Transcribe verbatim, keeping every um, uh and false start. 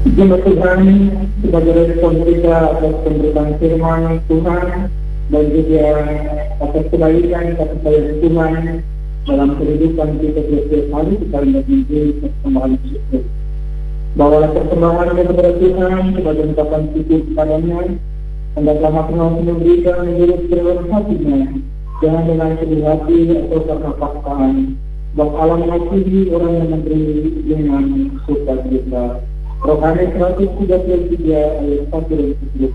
Jemaat Tuhan, sebagai respon kita atas pemberitaan firman Tuhan dan juga atas kebaikan kasih sayang Tuhan dalam kehidupan kita setiap hari, kita hendak menjadi persembahan syukur. Bawalah persembahan kepada Tuhan sebagai ungkapan syukur kepadanya, hendaklah maksimal memberikan menurut kerelaan hatinya, jangan dengan sedih hati atau karena paksaan. Sebab Allah mengasihi orang yang memberi dengan sukacita. Rohani seratus tiga puluh tiga ayat satu dan sepuluh.